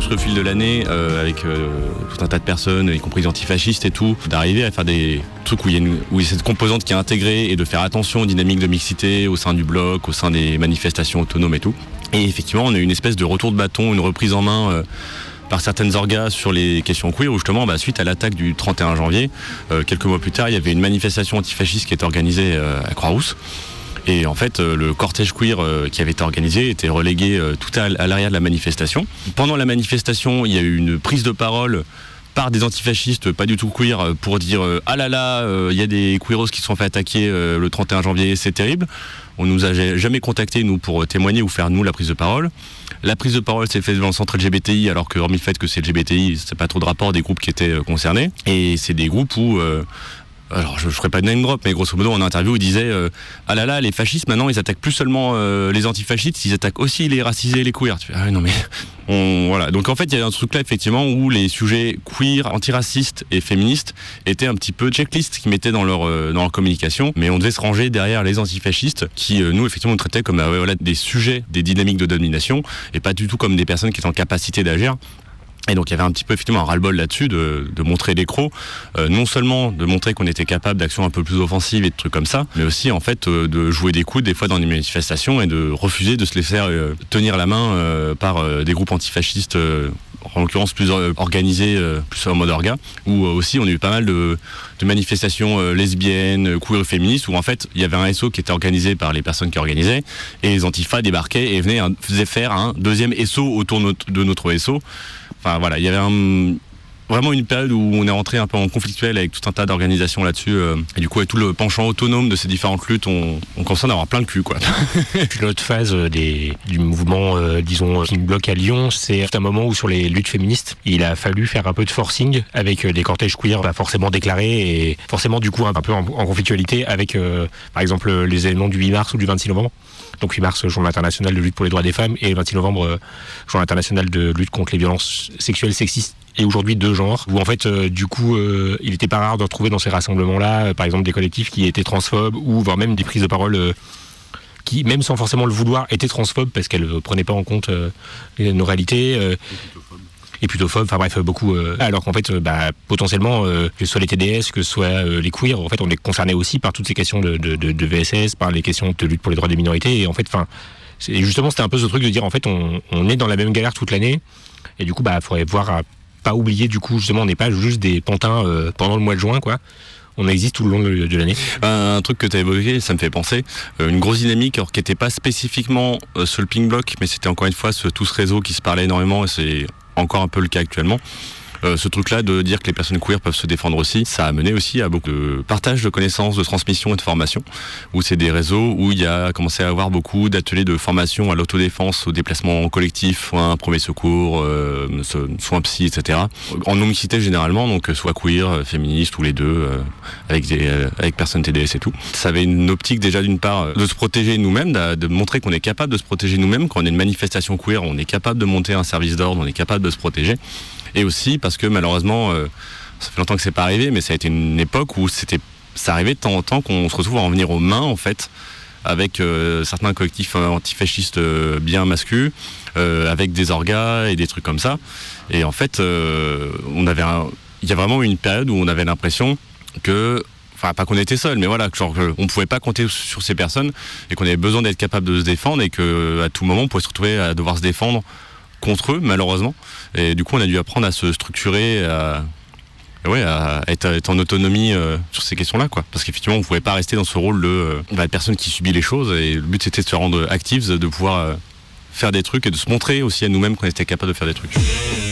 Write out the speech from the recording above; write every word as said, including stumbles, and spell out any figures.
plus au fil de l'année, euh, avec euh, tout un tas de personnes, y compris des antifascistes et tout, d'arriver à faire des trucs où il y a, une, où il y a cette composante qui est intégrée et de faire attention aux dynamiques de mixité au sein du bloc, au sein des manifestations autonomes et tout. Et effectivement, on a eu une espèce de retour de bâton, une reprise en main euh, par certaines orgas sur les questions queer, où justement, bah, suite à l'attaque du trente et un janvier, euh, quelques mois plus tard, il y avait une manifestation antifasciste qui était organisée euh, à Croix-Rousse. Et en fait, euh, le cortège queer euh, qui avait été organisé était relégué euh, tout à, à l'arrière de la manifestation. Pendant la manifestation, il y a eu une prise de parole par des antifascistes pas du tout queer pour dire euh, ah là là, il euh, y a des queeros qui se sont fait attaquer euh, le trente et un janvier, c'est terrible. On nous a jamais contacté nous pour témoigner ou faire nous la prise de parole. La prise de parole s'est faite dans le centre L G B T I, alors que hormis le fait que c'est L G B T I, c'est pas trop de rapport des groupes qui étaient euh, concernés. Et c'est des groupes où euh, alors je ne ferai pas de name drop, mais grosso modo en interview ils disaient euh, ah là là, les fascistes maintenant ils attaquent plus seulement euh, les antifascistes, ils attaquent aussi les racisés et les queers. Tu fais, ah non mais on, voilà. Donc en fait il y a un truc là effectivement où les sujets queer, antiracistes et féministes étaient un petit peu checklist qu'ils mettaient dans leur euh, dans leur communication, mais on devait se ranger derrière les antifascistes qui euh, nous effectivement nous traitaient comme euh, voilà, des sujets, des dynamiques de domination et pas du tout comme des personnes qui étaient en capacité d'agir. Et donc il y avait un petit peu effectivement un ras-le-bol là-dessus de, de montrer l'écro, euh, non seulement de montrer qu'on était capable d'actions un peu plus offensives et de trucs comme ça, mais aussi en fait euh, de jouer des coudes des fois dans des manifestations et de refuser de se laisser euh, tenir la main euh, par euh, des groupes antifascistes, euh, en l'occurrence plus euh, organisés, euh, plus en mode orga, où euh, aussi on a eu pas mal de, de manifestations euh, lesbiennes, queer et féministes, où en fait il y avait un S O qui était organisé par les personnes qui organisaient, et les antifas débarquaient et venaient, hein, faisaient faire un deuxième S O autour de notre S O. Enfin voilà, il y avait un, vraiment une période où on est rentré un peu en conflictuel avec tout un tas d'organisations là-dessus. Euh, et du coup, avec tout le penchant autonome de ces différentes luttes, on, on commence à avoir plein le cul, quoi. Puis l'autre phase des, du mouvement, euh, disons, Pink Bloc à Lyon, c'est un moment où sur les luttes féministes, il a fallu faire un peu de forcing avec des cortèges queer pas forcément déclarés et forcément du coup un peu en, en conflictualité avec, euh, par exemple, les événements du huit mars ou du vingt-six novembre. Donc huit mars, Journée internationale de lutte pour les droits des femmes, et vingt-six novembre, Journée internationale de lutte contre les violences sexuelles, sexistes et aujourd'hui de genre, où en fait, euh, du coup, euh, il n'était pas rare de retrouver dans ces rassemblements-là, euh, par exemple, des collectifs qui étaient transphobes, ou voire même des prises de parole euh, qui, même sans forcément le vouloir, étaient transphobes parce qu'elles ne prenaient pas en compte euh, nos réalités. Euh, et plutophobes, enfin bref, beaucoup. Euh, alors qu'en fait, euh, bah, potentiellement, euh, que ce soit les T D S, que ce soit euh, les queers, en fait, on est concerné aussi par toutes ces questions de, de, de, de V S S, par les questions de lutte pour les droits des minorités. Et en fait, enfin, justement, c'était un peu ce truc de dire, en fait, on, on est dans la même galère toute l'année. Et du coup, bah, faudrait voir à pas oublier, du coup, justement, on n'est pas juste des pantins euh, pendant le mois de juin, quoi. On existe tout le long de, de l'année. Un truc que tu as évoqué, ça me fait penser, euh, une grosse dynamique, alors qui n'était pas spécifiquement euh, sur le Pink Bloc, mais c'était encore une fois ce, tout ce réseau qui se parlait énormément, et c'est encore un peu le cas actuellement. Euh, ce truc-là de dire que les personnes queer peuvent se défendre aussi, ça a mené aussi à beaucoup de partage de connaissances, de transmission et de formation, où c'est des réseaux où il y a commencé à avoir beaucoup d'ateliers de formation à l'autodéfense, au déplacement collectif, soins, premier secours, euh, soins psy, et cetera. En non-mixité généralement, donc soit queer, féministe ou les deux, euh, avec des euh, avec personnes T D S et tout. Ça avait une optique déjà d'une part de se protéger nous-mêmes, de, de montrer qu'on est capable de se protéger nous-mêmes. Quand on est une manifestation queer, on est capable de monter un service d'ordre, on est capable de se protéger. Et aussi parce que malheureusement, euh, ça fait longtemps que c'est pas arrivé, mais ça a été une époque où c'était, ça arrivait de temps en temps qu'on se retrouve à en venir aux mains en fait, avec euh, certains collectifs antifascistes euh, bien masculins, euh, avec des orgas et des trucs comme ça. Et en fait, euh, on avait, il y a vraiment eu une période où on avait l'impression que, enfin pas qu'on était seul, mais voilà, genre on pouvait pas compter sur ces personnes et qu'on avait besoin d'être capable de se défendre et que à tout moment on pouvait se retrouver à devoir se défendre contre eux malheureusement, et du coup on a dû apprendre à se structurer, à, ouais, à être, à être en autonomie euh, sur ces questions-là, quoi. Parce qu'effectivement on pouvait pas rester dans ce rôle de euh, la personne qui subit les choses, et le but c'était de se rendre actifs, de pouvoir euh, faire des trucs et de se montrer aussi à nous-mêmes qu'on était capable de faire des trucs.